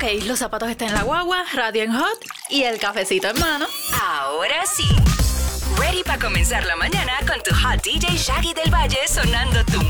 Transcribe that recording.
los zapatos están en la guagua, radio en hot y el cafecito en mano. Ahora sí, ready para comenzar la mañana con tu hot DJ Shaggy del Valle sonando tu